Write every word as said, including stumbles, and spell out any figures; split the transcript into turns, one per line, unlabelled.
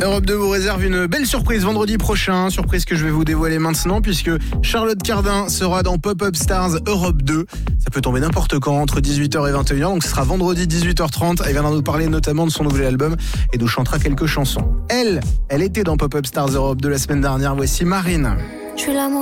Europe deux vous réserve une belle surprise vendredi prochain, surprise que je vais vous dévoiler maintenant puisque Charlotte Cardin sera dans Pop-Up Stars Europe deux. Ça peut tomber n'importe quand entre dix-huit heures et vingt et une heures, donc ce sera vendredi dix-huit heures trente. Elle viendra nous parler notamment de son nouvel album et nous chantera quelques chansons. Elle, elle était dans Pop-Up Stars Europe deux la semaine dernière. Voici Marine.
Je suis l'amour